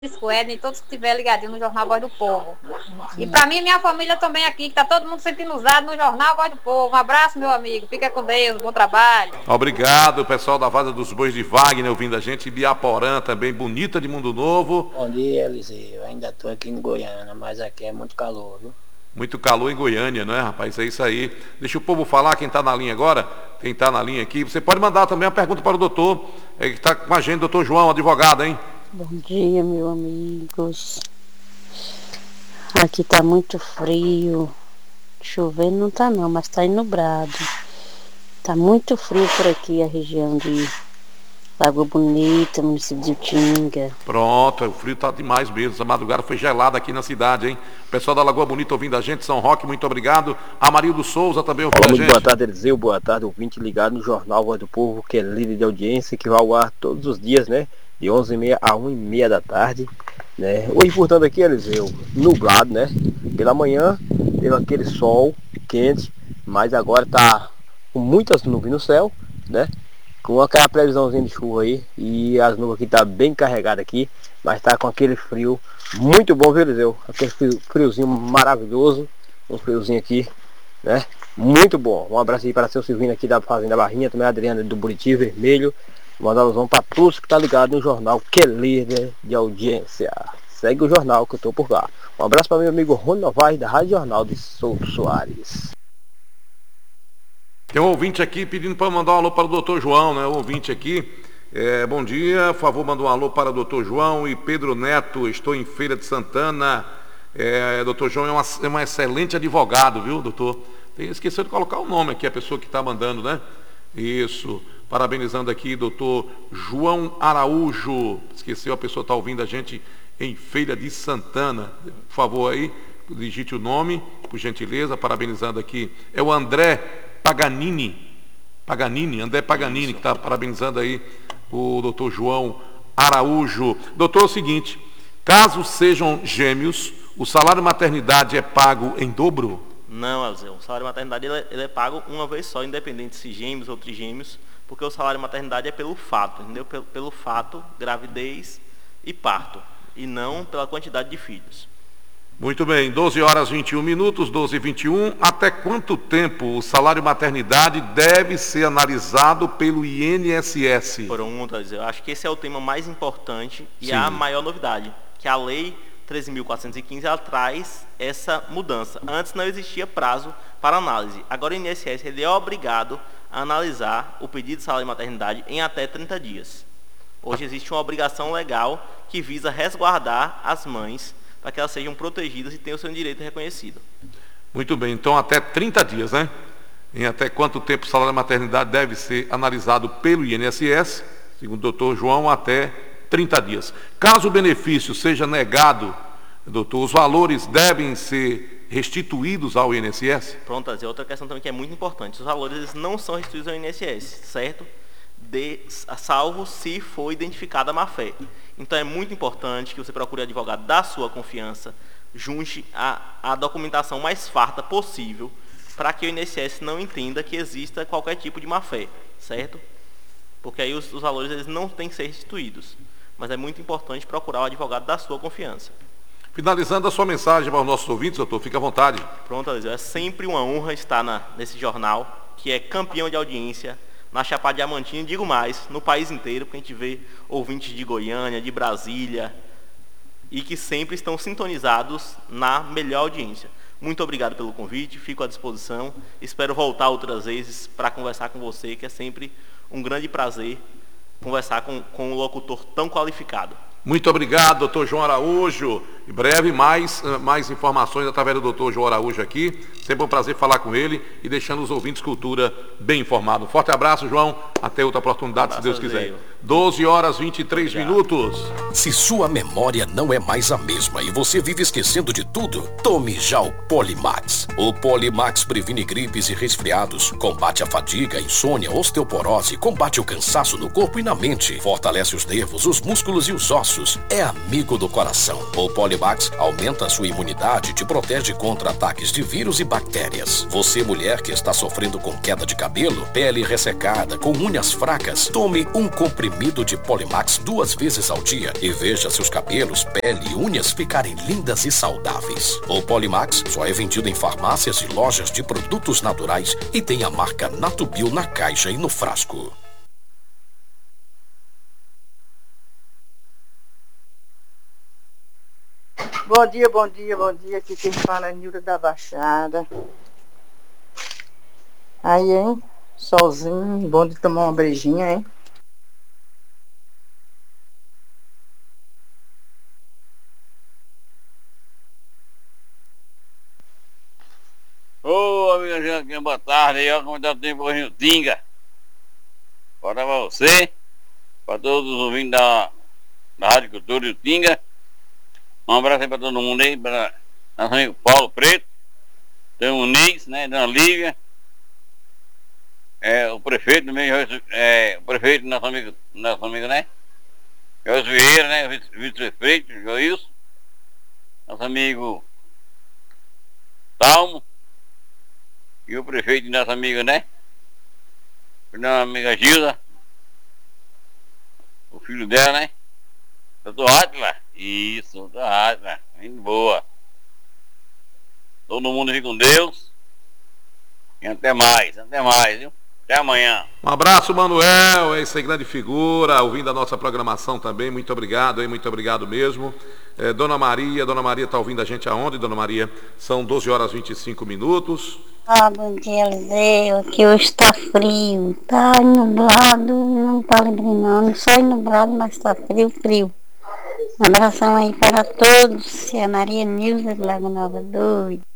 Edna e todos que estiverem ligadinhos no Jornal Voz do Povo. E para mim e minha família também aqui, que tá todo mundo sentindo usado no Jornal Voz do Povo. Um abraço, meu amigo. Fica com Deus, bom trabalho. Obrigado, pessoal da Vaza dos Bois de Wagner ouvindo a gente. Biaporã também, bonita de Mundo Novo. Bom dia, Eliseu. Eu ainda estou aqui em Goiânia, mas aqui é muito calor, viu? Muito calor em Goiânia, não é, rapaz? É isso aí. Deixa o povo falar, quem está na linha agora, quem está na linha aqui. Você pode mandar também uma pergunta para o doutor, que está com a gente, doutor João, advogado, hein? Bom dia, meus amigos. Aqui tá muito frio. Chovendo não tá não, mas tá nublado. Tá muito frio por aqui, a região de Lagoa Bonita, município de Utinga. Pronto, o frio tá demais mesmo. Essa madrugada foi gelada aqui na cidade, hein? O pessoal da Lagoa Bonita ouvindo a gente, São Roque, muito obrigado. Amarildo Souza também ouvindo a gente. Boa tarde, Eliseu. Boa tarde, ouvinte ligado no Jornal Voz do Povo, que é líder de audiência, que vai ao ar todos os dias, né? De 11h30 a 1h30 da tarde, né? Hoje, portanto, aqui, Eliseu, nublado, né? Pela manhã, pelo aquele sol quente, mas agora tá com muitas nuvens no céu, né? Com aquela previsãozinha de chuva aí, e as nuvens aqui tá bem carregadas aqui, mas tá com aquele frio muito bom, viu, Eliseu? Aquele friozinho maravilhoso, um friozinho aqui, né? Muito bom. Um abraço aí para seu Silvino aqui da Fazenda Barrinha, também a Adriana do Buriti Vermelho. Manda alusão para todos que tá ligado no jornal, que é líder de audiência. Segue o jornal que eu tô por lá. Um abraço para meu amigo Rony Novaes, da Rádio Jornal de Souto Soares. Tem um ouvinte aqui pedindo para mandar um alô para o doutor João, né? O ouvinte aqui, bom dia, por favor, manda um alô para o doutor João e Pedro Neto, estou em Feira de Santana. Doutor João é um excelente advogado, viu, doutor? Esqueceu de colocar o nome aqui, a pessoa que está mandando, né? Isso, parabenizando aqui, doutor João Araújo. Esqueceu, a pessoa está ouvindo a gente em Feira de Santana. Por favor aí, digite o nome, por gentileza, parabenizando aqui. É o André Paganini, André Paganini, que está parabenizando aí o doutor João Araújo. Doutor, é o seguinte, caso sejam gêmeos, o salário maternidade é pago em dobro? Não, Eliseu, o salário maternidade ele é pago uma vez só, independente se gêmeos ou trigêmeos, porque o salário maternidade é pelo fato, entendeu? Pelo fato, gravidez e parto, e não pela quantidade de filhos. Muito bem, 12h21, 12h21. Até quanto tempo o salário maternidade deve ser analisado pelo INSS? Pronto, eu acho que esse é o tema mais importante e Sim. a maior novidade, que a lei 13.415 ela traz essa mudança. Antes não existia prazo para análise. Agora o INSS ele é obrigado a analisar o pedido de salário de maternidade em até 30 dias. Hoje existe uma obrigação legal que visa resguardar as mães para que elas sejam protegidas e tenham o seu direito reconhecido. Muito bem, então até 30 dias, né? Em até quanto tempo o salário de maternidade deve ser analisado pelo INSS, segundo o doutor João, até 30 dias. Caso o benefício seja negado, doutor, os valores devem ser restituídos ao INSS? Pronto, outra questão também que é muito importante. Os valores eles não são restituídos ao INSS, certo? Salvo se for identificada a má-fé. Então é muito importante que você procure advogado da sua confiança, junte a documentação mais farta possível, para que o INSS não entenda que exista qualquer tipo de má-fé, certo? Porque aí os valores eles não têm que ser restituídos. Mas é muito importante procurar o advogado da sua confiança. Finalizando a sua mensagem para os nossos ouvintes, doutor, fique à vontade. Pronto, Eliseu, é sempre uma honra estar nesse jornal, que é campeão de audiência, na Chapada Diamantina, digo mais, no país inteiro, porque a gente vê ouvintes de Goiânia, de Brasília, e que sempre estão sintonizados na melhor audiência. Muito obrigado pelo convite, fico à disposição, espero voltar outras vezes para conversar com você, que é sempre um grande prazer conversar com um locutor tão qualificado. Muito obrigado, doutor João Araújo. Em breve, mais informações através do doutor João Araújo aqui. Sempre um prazer falar com ele e deixando os ouvintes cultura bem informados. Um forte abraço, João. Até outra oportunidade, se Deus quiser. 12h23. Se sua memória não é mais a mesma e você vive esquecendo de tudo, tome já o Polimax. O Polimax previne gripes e resfriados, combate a fadiga, insônia, osteoporose, combate o cansaço no corpo e na mente, fortalece os nervos, os músculos e os ossos. É amigo do coração. O Polimax Polimax aumenta a sua imunidade e te protege contra ataques de vírus e bactérias. Você, mulher que está sofrendo com queda de cabelo, pele ressecada, com unhas fracas, tome um comprimido de Polimax 2 vezes ao dia e veja seus cabelos, pele e unhas ficarem lindas e saudáveis. O Polimax só é vendido em farmácias e lojas de produtos naturais e tem a marca Natubio na caixa e no frasco. Bom dia, bom dia, bom dia. Aqui quem fala é Nilda da Baixada. Aí, hein? Solzinho, bom de tomar uma brejinha, hein? Ô, amiga Janquinha, boa tarde. Aí, ó, como tá o tempo hoje no Tinga. Bora pra você, pra todos os ouvintes da Rádio Cultura e o Tinga. Um abraço aí pra todo mundo aí, pra nosso amigo Paulo Preto, tem o Nix, né, Dona Lívia, o prefeito também, o prefeito, nosso amigo, né, Jorge Vieira, né, vice-prefeito, Joilson, nosso amigo Talmo, e o prefeito de nossa amiga, né, nossa amiga Gilda, o filho dela, né, Doutor Átila. Isso, doutor Átila, muito boa. Todo mundo fica com Deus. E até mais, viu? Até amanhã. Um abraço, Manuel, essa grande figura, ouvindo a nossa programação também. Muito obrigado, hein? Muito obrigado mesmo. Dona Maria está ouvindo a gente aonde, Dona Maria? São 12 horas e 25 minutos. Bom dia, Eliseu. Aqui hoje está frio. Tá nublado, não tá lembrando não. Só nublado, mas tá frio. Um abração aí para todos. É a Maria Nilza de Lago Nova 2.